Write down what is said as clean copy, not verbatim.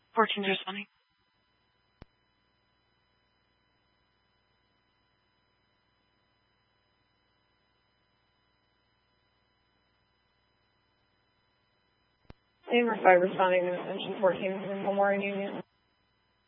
14's responding. AMR 5 responding to Engine 14 in Memorial Union.